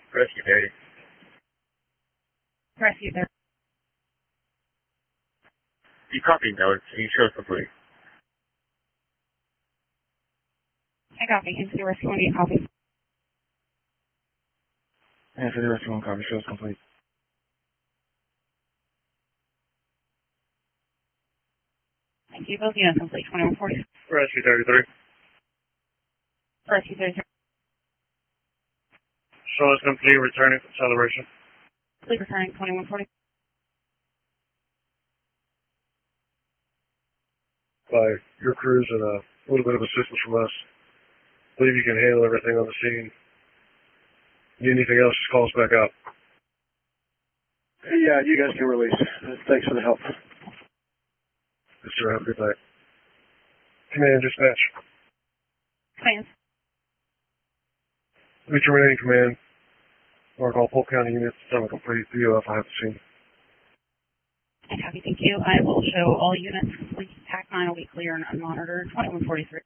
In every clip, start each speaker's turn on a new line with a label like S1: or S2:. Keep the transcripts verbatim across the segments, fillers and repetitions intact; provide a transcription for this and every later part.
S1: Rescue thirty.
S2: Rescue thirty.
S1: You copy notes, and you show us complete.
S2: I copy. Into the rescue one, you copy.
S3: And for the rescue one copy, show us complete.
S2: Thank you. Both units complete. twenty-one forty.
S1: Rescue thirty-three.
S2: Rescue thirty-three.
S1: Show us complete, returning from celebration.
S2: Complete returning. twenty-one forty.
S4: By your crews and a little bit of assistance from us. I believe you can handle everything on the scene. Need anything else, just call us back out.
S5: Yeah, you guys can release. Thanks for the help.
S4: Yes, sir. Have a good night. Command, dispatch.
S2: Command.
S4: Reach your remaining command. Mark all Polk County units. Time to complete. P O F, I have the scene.
S2: I copy. Thank you. I will show all units complete. Tac nine will be clear and unmonitored. twenty-one forty-three.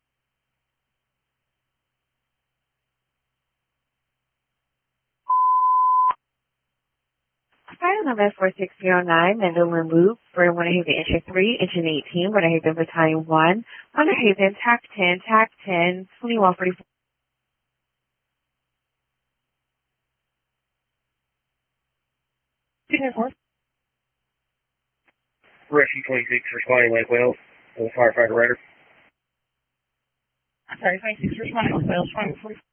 S6: Fire number four six zero nine, Mendola Loop, for Winter Haven Entry three, Engine eighteen, Winter Haven Battalion one, Winter Haven, Tac ten, Tac ten, twenty-one forty-four.
S1: Rescue twenty-six, responding Lake Wales, with a firefighter rider.
S2: I'm sorry, twenty-six responding Lake Wales, twenty-one forty-four.